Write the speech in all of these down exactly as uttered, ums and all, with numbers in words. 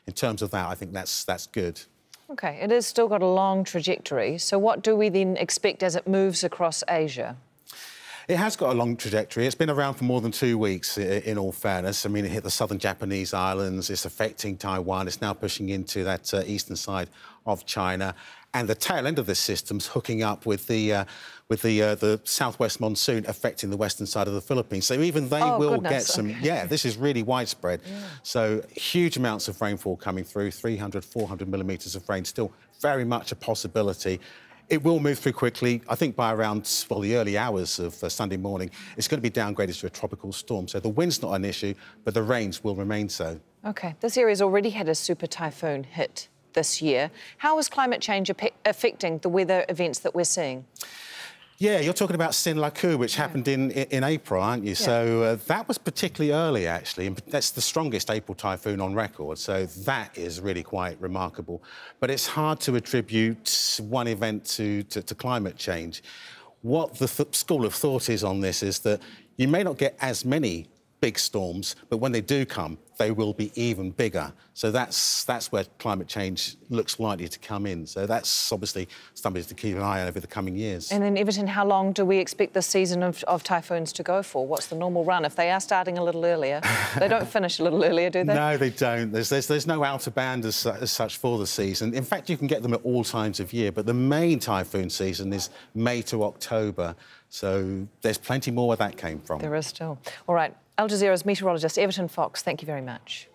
in terms of that, I think that's, that's good. OK, it has still got a long trajectory. So what do we then expect as it moves across Asia? It has got a long trajectory. It's been around for more than two weeks, in all fairness. I mean, it hit the southern Japanese islands. It's affecting Taiwan. It's now pushing into that uh, eastern side of China. And the tail end of this system's hooking up with the uh, with the uh, the southwest monsoon affecting the western side of the Philippines. So even they oh, will goodness. get some... Okay. Yeah, this is really widespread. Yeah. So huge amounts of rainfall coming through, three hundred, four hundred millimetres of rain, still very much a possibility. It will move through quickly. I think by around, well, the early hours of uh, Sunday morning, it's going to be downgraded to a tropical storm. So the wind's not an issue, but the rains will remain so. OK. This area's already had a super typhoon hit this year. How is climate change affecting the weather events that we're seeing? Yeah, you're talking about Sinlaku, which yeah. happened in, in April, aren't you? Yeah. So uh, that was particularly early, actually, and that's the strongest April typhoon on record, so that is really quite remarkable. But it's hard to attribute one event to, to, to climate change. What the th school of thought is on this is that you may not get as many big storms, but when they do come, they will be even bigger. So that's that's where climate change looks likely to come in. So that's obviously something to keep an eye on over the coming years. And in Everton, how long do we expect the season of, of typhoons to go for? What's the normal run? If they are starting a little earlier, they don't finish a little earlier, do they? No, they don't. There's, there's, there's no outer band as, as such for the season. In fact, you can get them at all times of year, but the main typhoon season is May to October. So there's plenty more where that came from. There is still. All right. Al Jazeera's meteorologist, Everton Fox, thank you very much.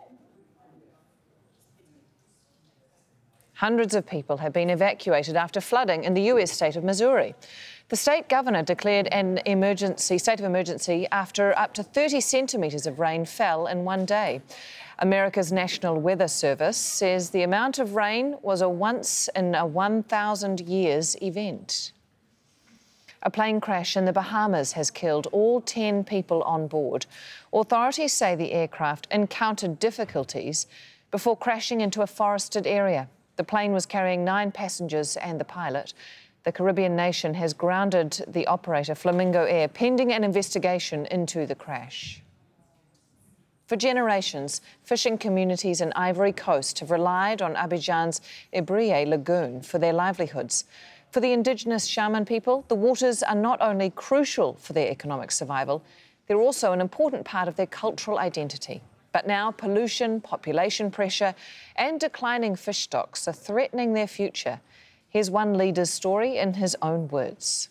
Hundreds of people have been evacuated after flooding in the U S state of Missouri. The state governor declared an emergency, state of emergency after up to thirty centimetres of rain fell in one day. America's National Weather Service says the amount of rain was a once in a one thousand years event. A plane crash in the Bahamas has killed all ten people on board. Authorities say the aircraft encountered difficulties before crashing into a forested area. The plane was carrying nine passengers and the pilot. The Caribbean nation has grounded the operator, Flamingo Air, pending an investigation into the crash. For generations, fishing communities in Ivory Coast have relied on Abidjan's Ebrié Lagoon for their livelihoods. For the indigenous Shaman people, the waters are not only crucial for their economic survival, they're also an important part of their cultural identity. But now pollution, population pressure and declining fish stocks are threatening their future. Here's one leader's story in his own words.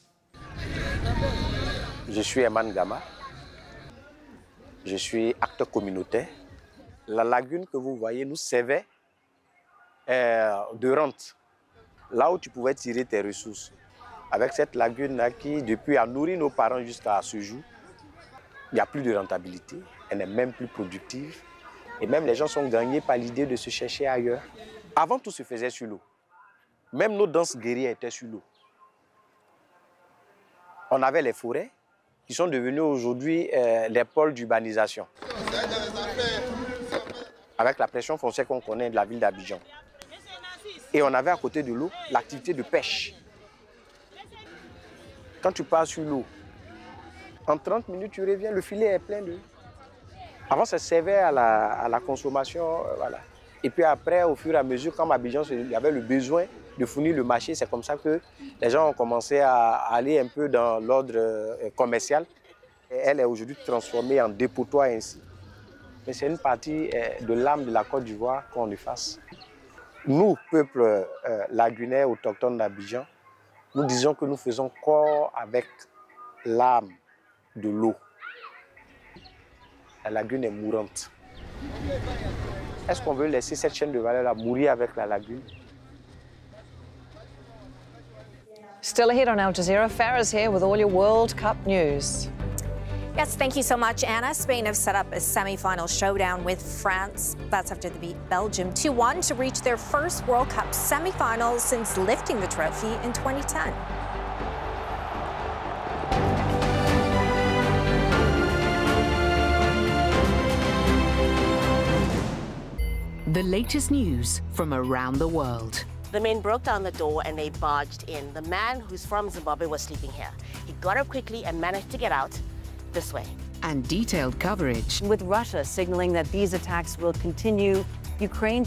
Je suis Eman Gama. Je suis acteur communautaire. La lagune que vous voyez nous servait euh, de rente. Là où tu pouvais tirer tes ressources. Avec cette lagune-là qui, depuis, a nourri nos parents jusqu'à ce jour, il n'y a plus de rentabilité, elle n'est même plus productive. Et même les gens sont gagnés par l'idée de se chercher ailleurs. Avant, tout se faisait sur l'eau. Même nos danses guerrières étaient sur l'eau. On avait les forêts qui sont devenues aujourd'hui euh, les pôles d'urbanisation. Avec la pression foncière qu'on connaît de la ville d'Abidjan. Et on avait à côté de l'eau l'activité de pêche. Quand tu pars sur l'eau, en trente minutes, tu reviens, le filet est plein de... Avant, ça servait à la, à la consommation, euh, voilà. Et puis après, au fur et à mesure, comme Abidjan, il y avait le besoin de fournir le marché, c'est comme ça que les gens ont commencé à aller un peu dans l'ordre euh, commercial. Et elle est aujourd'hui transformée en dépotoir ainsi. Mais c'est une partie euh, de l'âme de la Côte d'Ivoire qu'on efface. Nous, peuple euh, lagunaire autochtone d'Abidjan, nous disons que nous faisons corps avec l'âme de l'eau. La lagune est mourante. Est-ce qu'on veut laisser cette chaîne de valeur-là mourir avec la lagune? Still ahead on Al Jazeera, Farah's here with all your World Cup news. Yes, thank you so much, Anna. Spain have set up a semi-final showdown with France. That's after they beat Belgium two one to reach their first World Cup semi-final since lifting the trophy in twenty ten. The latest news from around the world. The men broke down the door and they barged in. The man, who's from Zimbabwe, was sleeping here. He got up quickly and managed to get out this way. And detailed coverage. With Russia signaling that these attacks will continue, Ukraine